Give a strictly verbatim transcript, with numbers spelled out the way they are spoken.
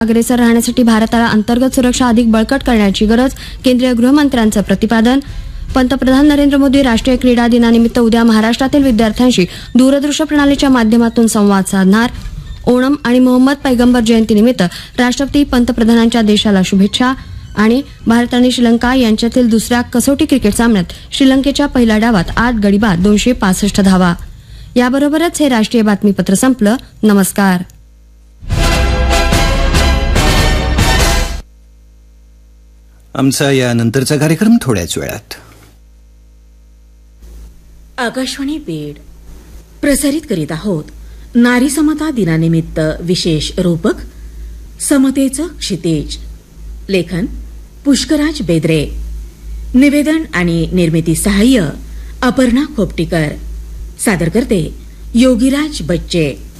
अग्रेसर राहण्यासाठी भारताला अंतर्गत सुरक्षा अधिक बळकट करण्याची गरज, केंद्रीय गृहमंत्र्यांचं प्रतिपादन. पंतप्रधान नरेंद्र मोदी राष्ट्रीय क्रीडा दिनानिमित्त उद्या महाराष्ट्रातील विद्यार्थ्यांशी दूरदृश्य प्रणालीच्या माध्यमातून संवाद साधणार. ओणम आणि मोहम्मद पैगंबर जयंतीनिमित्त राष्ट्रपती पंतप्रधानांच्या देशाला शुभेच्छा. आणि भारत आणि श्रीलंका यांच्यातील दुसऱ्या कसोटी क्रिकेट सामन्यात श्रीलंकेच्या पहिल्या डावात आठ गडी बाद दोनशे पासष्ट धावा. याबरोबरच हे राष्ट्रीय बातमीपत्र संपलं. नमस्कार. आमचा यानंतरचा कार्यक्रम थोड्याच वेळात. आकाशवाणी बीड प्रसारित करीत आहोत नारी समता दिनानिमित्त विशेष रूपक समतेचं क्षितिज. लेखन पुष्कराज बेद्रे. निवेदन आणि निर्मिती सहाय्य अपर्णा खोपटीकर. सादर करते योगीराज बच्चे.